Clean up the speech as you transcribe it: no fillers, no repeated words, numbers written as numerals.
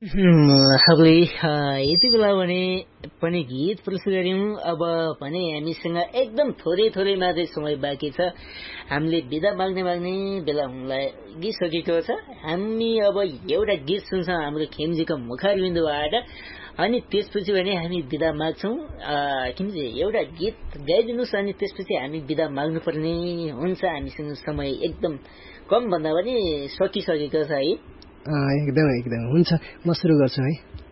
हामीले यति बेला भने पनि गीत प्रस्तुत गर्यौं। अब भने हामीसँग एकदम थोरै मात्रै समय बाँकी छ। हामीले बिदा माग्ने बेला हुनलाई गइसकेको छ। हामी अब एउटा गीत सुन्छौं हाम्रो खेमजीको मुखारबिन्दुबाट, अनि त्यसपछि भने हामी बिदा माग्छौं। खेमजी एउटा गीत गाइदिनुस्, अनि त्यसपछि हामी बिदा माग्नुपर्ने हुन्छ। हामीसँग समय एकदम कम भन्दा पनि सकिसकेको छ है। एकदम हुन्छ, म सुरु गर्छु है।